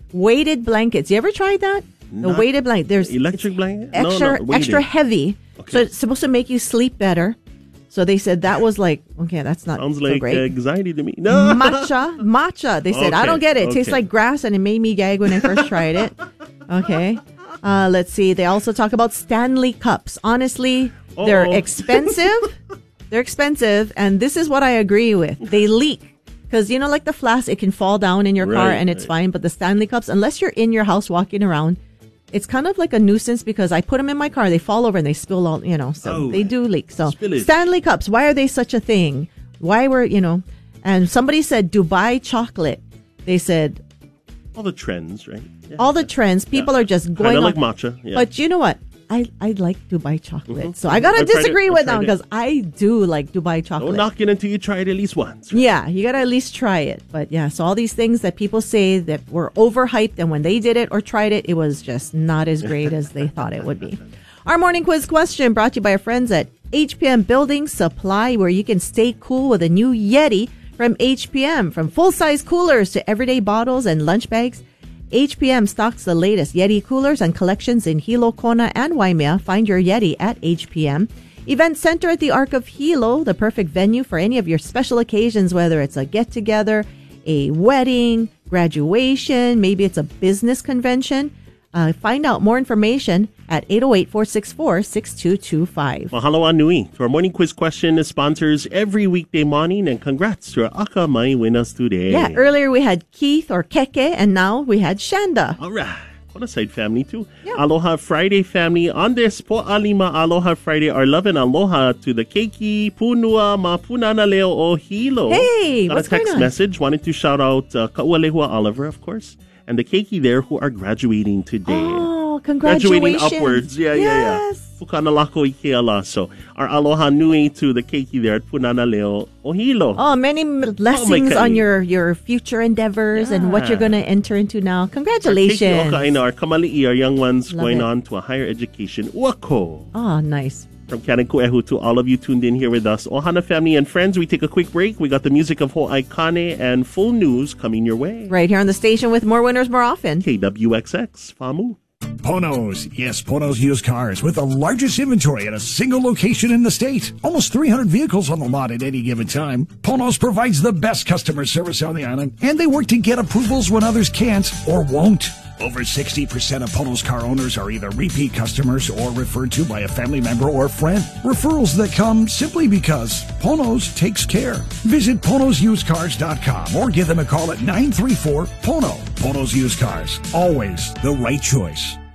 weighted blankets. You ever tried that? The weighted blanket. There's electric blanket? Extra heavy. Okay. So it's supposed to make you sleep better. So they said that was like, okay, that's not Sounds so like great. anxiety to me. No. Matcha. They said, I don't get it. It tastes like grass, and it made me gag when I first tried it. Okay. Let's see. They also talk about Stanley cups. Honestly, they're expensive. They're expensive, and this is what I agree with. They leak. Because, like the flask, it can fall down in your car and it's fine. But the Stanley cups, unless you're in your house walking around, it's kind of like a nuisance because I put them in my car, they fall over and they spill all, so they do leak. So Spillage. Stanley cups, why are they such a thing? Why were, and somebody said Dubai chocolate. They said all the trends, right? Yeah. All the trends. People are just going on. Like matcha. Yeah. But you know what? I like Dubai chocolate. So I got to disagree with them because I do like Dubai chocolate. Don't knock it until you try it at least once. Right? Yeah, you got to at least try it. But yeah, so all these things that people say that were overhyped, and when they did it or tried it, it was just not as great as they thought it would be. Our morning quiz question brought to you by our friends at HPM Building Supply, where you can stay cool with a new Yeti from HPM. From full-size coolers to everyday bottles and lunch bags, HPM stocks the latest Yeti coolers and collections in Hilo, Kona, and Waimea. Find your Yeti at HPM. Event Center at the Arc of Hilo, the perfect venue for any of your special occasions, whether it's a get-together, a wedding, graduation, maybe it's a business convention. Find out more information at 808-464-6225. Mahalo nui. To our morning quiz question sponsors every weekday morning, and congrats to our Aka Mai winners today. Yeah, earlier we had Keith or Keke, and now we had Shanda. All right. On the side family too. Yeah. Aloha Friday family. On this po alima Aloha Friday, our love and aloha to the Keiki Punua Mapunana Leo o Hilo. Hey, got what's a text going on? message. Wanted to shout out Kaualehua Oliver, of course, and the Keiki there who are graduating today. Oh, congratulations. Graduating upwards. Yeah. Pukana lako ike ala. So our aloha nui to the Keiki there at Punana Leo o Hilo. Oh, many blessings on your future endeavors and what you're going to enter into now. Congratulations. Our kamali'i, our young ones going on to a higher education. Wako. Oh, nice. From Kanekuehu to all of you tuned in here with us. Ohana family and friends, we take a quick break. We got the music of Ho'aikane and full news coming your way. Right here on the station with more winners more often. KWXX, Famu. Ponos. Yes, Ponos Used Cars with the largest inventory at a single location in the state. Almost 300 vehicles on the lot at any given time. Ponos provides the best customer service on the island, and they work to get approvals when others can't or won't. Over 60% of Ponos car owners are either repeat customers or referred to by a family member or friend. Referrals that come simply because Ponos takes care. Visit PonosUsedCars.com or give them a call at 934-PONO. Ponos Used Cars. Always the right choice.